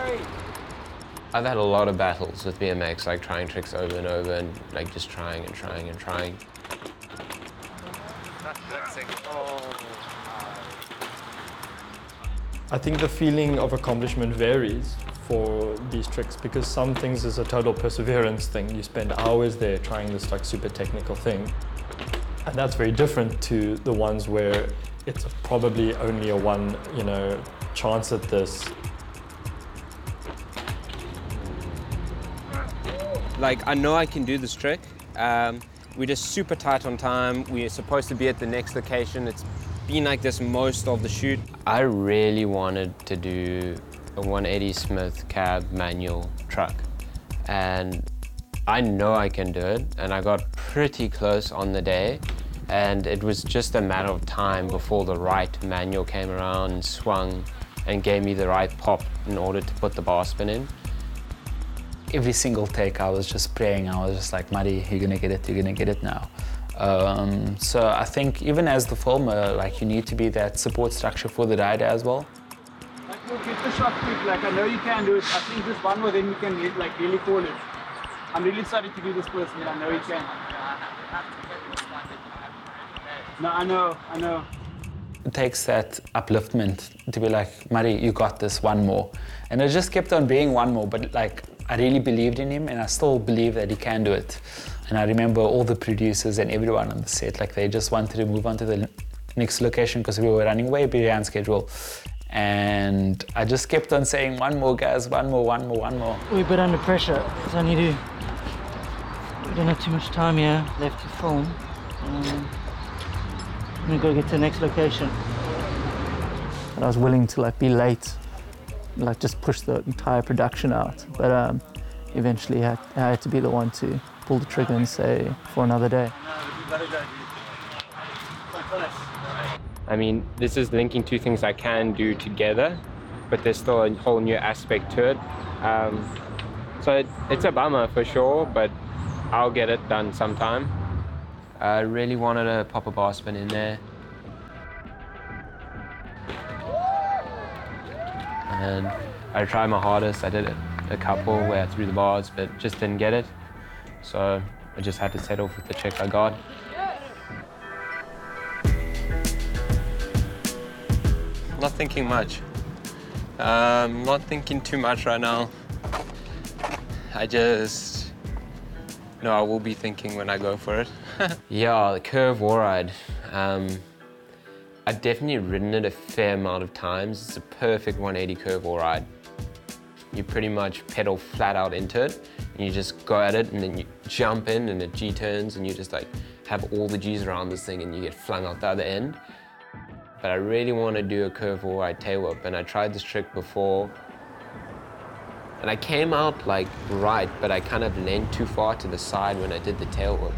I've had a lot of battles with BMX, like trying tricks over and over and like just trying and trying and trying. I think the feeling of accomplishment varies for these tricks because some things is a total perseverance thing. You spend hours there trying this like super technical thing. And that's very different to the ones where it's probably only a one, chance at this. Like, I know I can do this trick. We're just super tight on time. We're supposed to be at the next location. It's been like this most of the shoot. I really wanted to do a 180 Smith cab manual truck. And I know I can do it. And I got pretty close on the day. And it was just a matter of time before the right manual came around and swung and gave me the right pop in order to put the bar spin in. Every single take I was just praying, I was just like, Muddy, you're gonna get it now. So I think even as the filmer, like you need to be that support structure for the rider as well. Like, we'll get the shot quick, like I know you can do it. I think just one more then you can like really call it. I'm really sorry to do this person, but I know you can. No, I know. It takes that upliftment to be like, Muddy, you got this, one more. And it just kept on being one more, but like, I really believed in him and I still believe that he can do it. And I remember all the producers and everyone on the set, like they just wanted to move on to the next location because we were running way behind schedule. And I just kept on saying, one more guys, one more. We're a bit under pressure, so we don't have too much time here left to film. We've got to get to the next location. And I was willing to like be late, like just push the entire production out. But eventually I had to be the one to pull the trigger and say, for another day. I mean, this is linking two things I can do together, but there's still a whole new aspect to it. So it's a bummer for sure, but I'll get it done sometime. I really wanted to pop a bar spin in there. And I tried my hardest. I did a couple where I threw the bars, but just didn't get it. So I just had to settle for the trick I got. Not thinking much. Not thinking too much right now. I will be thinking when I go for it. Yeah, the curve wall ride. I've definitely ridden it a fair amount of times. It's a perfect 180 curve wall ride. You pretty much pedal flat out into it, and you just go at it, and then you jump in, and it G-turns, and you just like have all the Gs around this thing, and you get flung out the other end. But I really want to do a curve wall ride tail whip, and I tried this trick before. And I came out like right, but I kind of leaned too far to the side when I did the tail whip.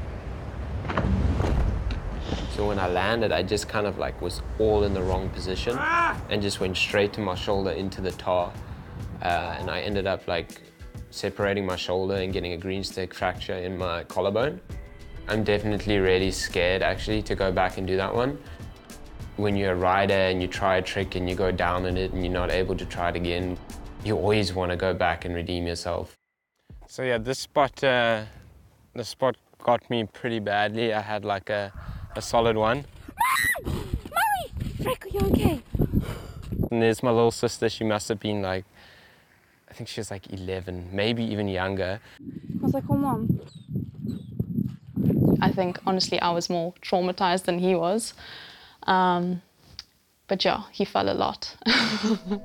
So when I landed, I just kind of like was all in the wrong position and just went straight to my shoulder into the tar. And I ended up like separating my shoulder and getting a green stick fracture in my collarbone. I'm definitely really scared actually to go back and do that one. When you're a rider and you try a trick and you go down in it and you're not able to try it again, you always want to go back and redeem yourself. So yeah, this spot got me pretty badly. I had like a solid one. Mummy! Rick, are you okay? And there's my little sister. She must have been like, I think she was like 11, maybe even younger. I was like, oh, Mom. I think, honestly, I was more traumatized than he was. But yeah, he fell a lot.